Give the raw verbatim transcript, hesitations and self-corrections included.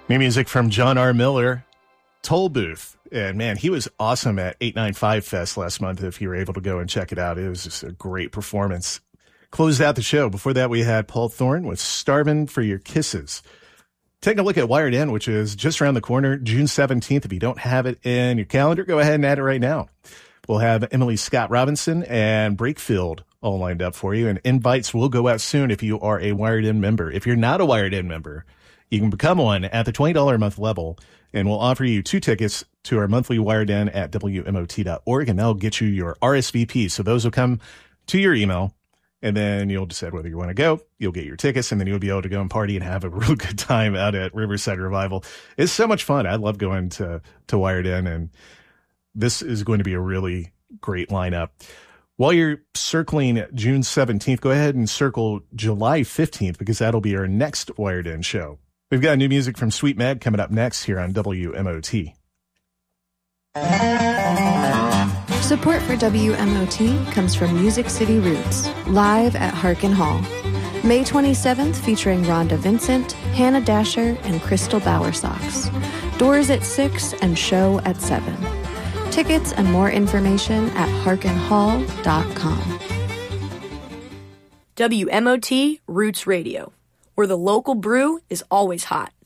New music from John R. Miller, Toll Booth. And man, he was awesome at eight ninety-five Fest last month. If you were able to go and check it out, it was just a great performance. Closed out the show. Before that, we had Paul Thorne with Starvin' for Your Kisses. Taking a look at Wired In, which is just around the corner, June seventeenth. If you don't have it in your calendar, go ahead and add it right now. We'll have Emily Scott Robinson and Breakfield all lined up for you, and invites will go out soon if you are a Wired In member. If you're not a Wired In member, you can become one at the twenty dollars a month level, and we'll offer you two tickets to our monthly Wired In at W M O T dot org, and that'll get you your R S V P. So those will come to your email, and then you'll decide whether you want to go. You'll get your tickets, and then you'll be able to go and party and have a real good time out at Riverside Revival. It's so much fun. I love going to, to Wired In, and this is going to be a really great lineup. While you're circling June seventeenth, go ahead and circle July fifteenth, because that'll be our next Wired In show. We've got new music from Sweet Meg coming up next here on W M O T. Support for W M O T comes from Music City Roots, live at Harkin Hall. May twenty-seventh, featuring Rhonda Vincent, Hannah Dasher, and Crystal Bowersox. Doors at six and show at seven. Tickets and more information at harkin hall dot com. W M O T Roots Radio, where the local brew is always hot.